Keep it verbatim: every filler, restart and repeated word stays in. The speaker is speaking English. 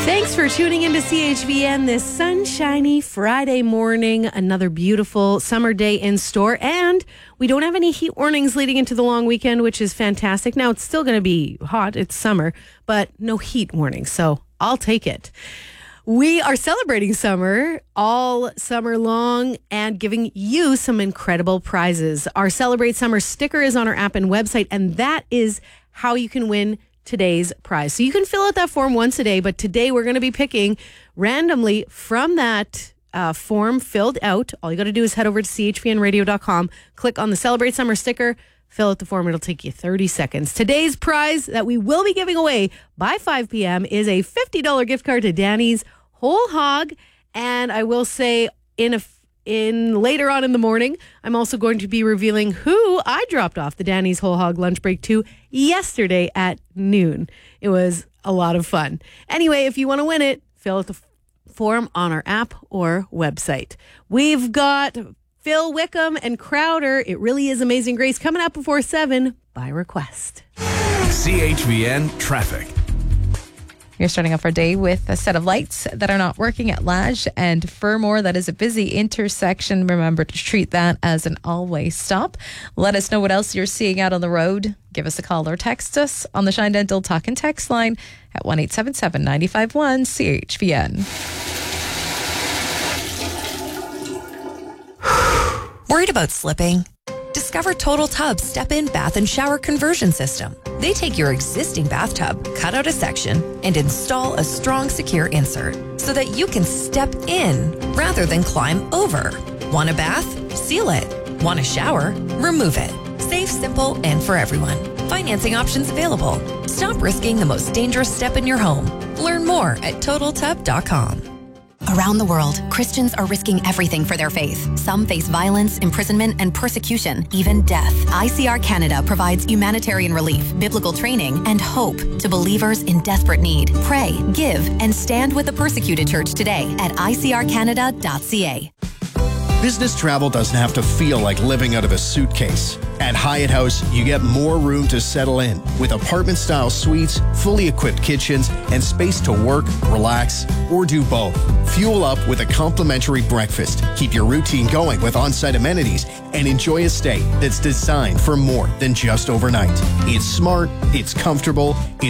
Thanks for tuning into C H V N this sunshiny Friday morning. Another beautiful summer day in store, and we don't have any heat warnings leading into the long weekend, which is fantastic. Now, it's still going to be hot. It's summer, but no heat warnings, so I'll take it. We are celebrating summer all summer long and giving you some incredible prizes. Our Celebrate Summer sticker is on our app and website, and that is how you can win today's prize. So you can fill out that form once a day, but today we're going to be picking randomly from that uh, form filled out. All you got to do is head over to c h v n radio dot com, click on the Celebrate Summer sticker, fill out the form. It'll take you thirty seconds. Today's prize that we will be giving away by five p.m. is a fifty dollars gift card to Danny's Whole Hog. And I will say in a In later on in the morning, I'm also going to be revealing who I dropped off the Danny's Whole Hog lunch break to yesterday at noon. It was a lot of fun. Anyway, if you want to win it, fill out the form on our app or website. We've got Phil Wickham and Crowder. It Really Is Amazing Grace coming up before seven by request. C H V N Traffic. You're starting off our day with a set of lights that are not working at Lage and Fermor. That is a busy intersection. Remember to treat that as an all-way stop. Let us know what else you're seeing out on the road. Give us a call or text us on the Shine Dental Talk and Text line at one eight seven seven, nine five one, C H V N. Worried about slipping? Discover Total Tub's step-in bath and shower conversion system. They take your existing bathtub, cut out a section, and install a strong, secure insert so that you can step in rather than climb over. Want a bath? Seal it. Want a shower? Remove it. Safe, simple, and for everyone. Financing options available. Stop risking the most dangerous step in your home. Learn more at total tub dot com. Around the world, Christians are risking everything for their faith. Some face violence, imprisonment, and persecution, even death. I C R Canada provides humanitarian relief, biblical training, and hope to believers in desperate need. Pray, give, and stand with the persecuted church today at I C R canada dot c a. Business travel doesn't have to feel like living out of a suitcase. At Hyatt House, you get more room to settle in with apartment-style suites, fully equipped kitchens, and space to work, relax, or do both. Fuel up with a complimentary breakfast. Keep your routine going with on-site amenities and enjoy a stay that's designed for more than just overnight. It's smart, it's comfortable,